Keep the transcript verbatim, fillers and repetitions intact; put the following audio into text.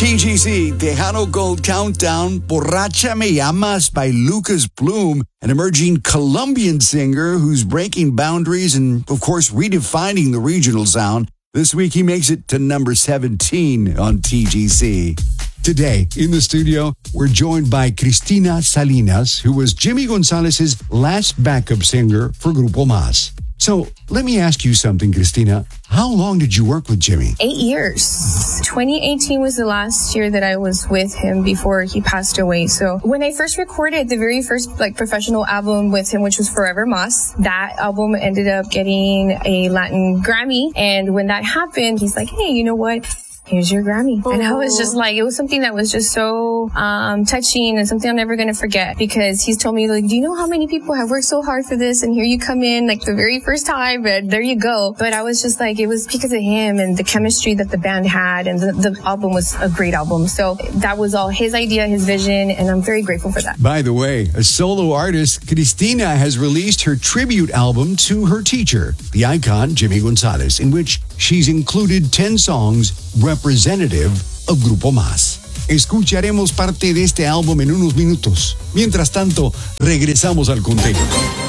T G C, Tejano Gold Countdown, Borracha Me Llamas by Lucas Bloom, an emerging Colombian singer who's breaking boundaries and, of course, redefining the regional sound. This week, he makes it to number seventeen on T G C. Today, in the studio, we're joined by Cristina Salinas, who was Jimmy Gonzalez's last backup singer for Grupo Más. So let me ask you something, Cristina. How long did you work with Jimmy? Eight years. twenty eighteen was the last year that I was with him before he passed away. So when I first recorded the very first like professional album with him, which was Forever Más, that album ended up getting a Latin Grammy. And when that happened, he's like, hey, you know what? Here's your Grammy. And I was just like, it was something that was just so um touching and something I'm never going to forget, because he's told me, like, do you know how many people have worked so hard for this? And here you come in like the very first time and there you go. But I was just like, it was because of him and the chemistry that the band had, and the, the album was a great album. So that was all his idea, his vision, and I'm very grateful for that. By the way, a solo artist, Cristina has released her tribute album to her teacher, the icon Jimmy Gonzalez, in which she's included ten songs representative of Grupo Más. Escucharemos parte de este álbum en unos minutos. Mientras tanto, regresamos al conteo.